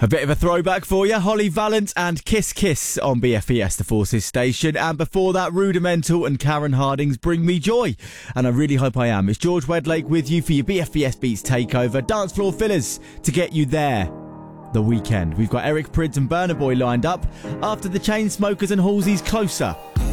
A bit of a throwback for you. Holly Valance and Kiss Kiss on BFBS, the Forces station. And before that, Rudimental and Karen Harding's Bring Me Joy. And I really hope I am. It's George Wedlake with you for your BFBS Beats Takeover. Dance floor fillers to get you there. The weekend. We've got Eric Prydz and Burna Boy lined up after the Chainsmokers and Halsey's Closer.